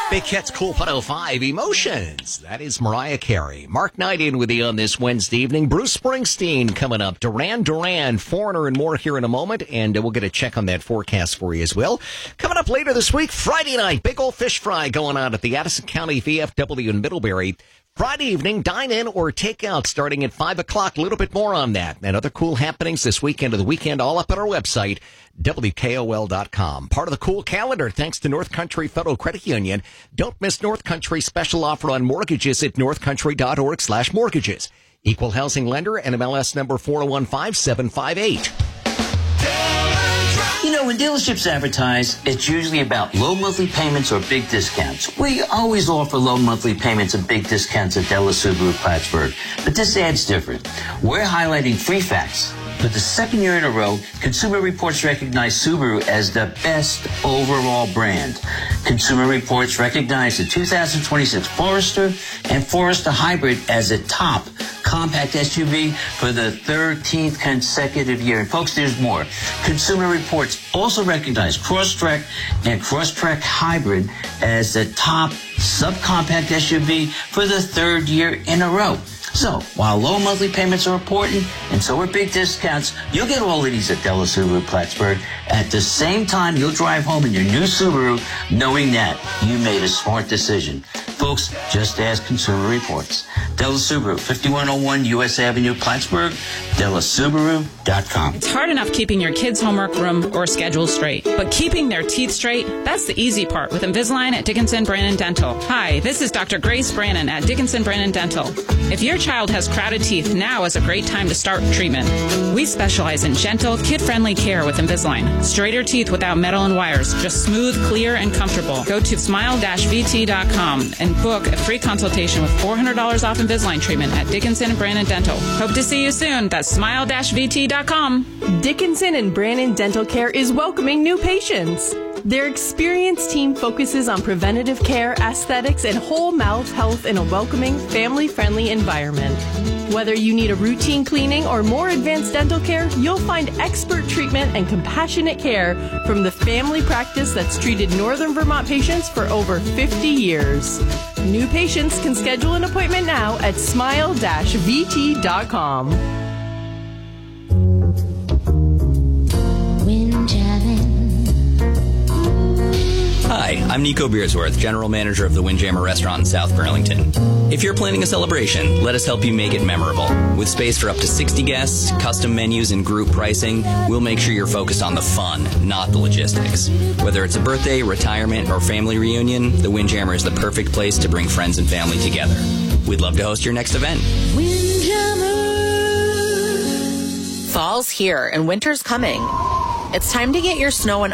Big Hits Cool 105 Emotions. That is Mariah Carey. Mark Knight in with you on this Wednesday evening. Bruce Springsteen coming up. Duran Duran, Foreigner, and more here in a moment. And we'll get a check on that forecast for you as well. Coming up later this week, Friday night, big old fish fry going on at the Addison County VFW in Middlebury. Friday evening, dine in or take out starting at 5 o'clock. A little bit more on that and other cool happenings this weekend of the weekend, all up at our website, WKOL.com. Part of the cool calendar, thanks to North Country Federal Credit Union. Don't miss North Country's special offer on mortgages at northcountry.org/mortgages. Equal housing lender, NMLS number 4015-758. You know, when dealerships advertise, it's usually about low monthly payments or big discounts. We always offer low monthly payments and big discounts at Della Subaru Plattsburgh. But this ad's different. We're highlighting three facts. For the second year in a row, Consumer Reports recognize Subaru as the best overall brand. Consumer Reports recognize the 2026 Forester and Forester Hybrid as a top compact SUV for the 13th consecutive year. And folks, there's more. Consumer Reports also recognize Crosstrek and Crosstrek Hybrid as the top subcompact SUV for the third year in a row. So, while low monthly payments are important, and so are big discounts, you'll get all of these at Della Subaru Plattsburgh. At the same time, you'll drive home in your new Subaru knowing that you made a smart decision. Folks, just ask Consumer Reports. Della Subaru, 5101 U.S. Avenue, Plattsburgh, DellaSubaru.com. It's hard enough keeping your kids' homework room or schedule straight, but keeping their teeth straight, that's the easy part with Invisalign at Dickinson Brannon Dental. Hi, this is Dr. Grace Brannon at Dickinson Brannon Dental. If your child has crowded teeth, now is a great time to start treatment. We specialize in gentle, kid-friendly care with Invisalign. Straighter teeth without metal and wires, just smooth, clear, and comfortable. Go to smile-vt.com and book a free consultation with $400 off Invisalign treatment at Dickinson and Brannon Dental. Hope to see you soon. That's smile-vt.com. Dickinson and Brannon Dental Care is welcoming new patients. Their experienced team focuses on preventative care, aesthetics, and whole mouth health in a welcoming, family-friendly environment. Whether you need a routine cleaning or more advanced dental care, you'll find expert treatment and compassionate care from the family practice that's treated Northern Vermont patients for over 50 years. New patients can schedule an appointment now at smile-vt.com. Hi, I'm Nico Beersworth, General Manager of the Windjammer Restaurant in South Burlington. If you're planning a celebration, let us help you make it memorable. With space for up to 60 guests, custom menus, and group pricing, we'll make sure you're focused on the fun, not the logistics. Whether it's a birthday, retirement, or family reunion, the Windjammer is the perfect place to bring friends and family together. We'd love to host your next event. Fall's here and winter's coming. It's time to get your snow and